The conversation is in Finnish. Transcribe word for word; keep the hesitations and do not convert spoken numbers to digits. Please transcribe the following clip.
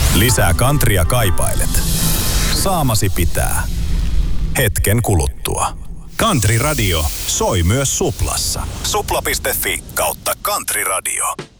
Lisää countrya kaipailet. Saamasi pitää. Hetken kuluttua. Country Radio soi myös Suplassa. Supla piste fi kautta Country Radio.